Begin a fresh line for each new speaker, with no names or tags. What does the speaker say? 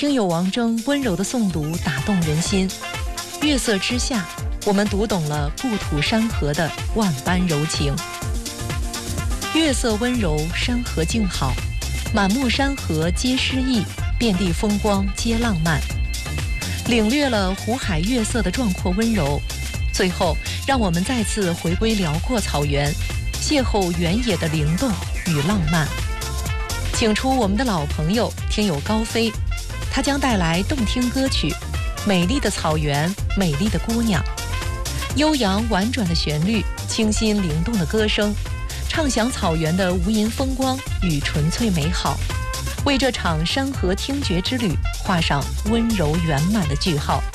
听友王铮温柔的诵读打动人心。月色之下，我们读懂了故土山河的万般柔情。月色温柔，山河静好，满目山河皆诗意，遍地风光皆浪漫。领略了湖海月色的壮阔温柔，最后让我们再次回归辽阔草原，邂逅原野的灵动与浪漫。请出我们的老朋友听友高飞，他将带来动听歌曲《美丽的草原，美丽的姑娘》。悠扬婉转的旋律，清新灵动的歌声，唱响草原的无垠风光与纯粹美好，为这场山河听觉之旅画上温柔圆满的句号。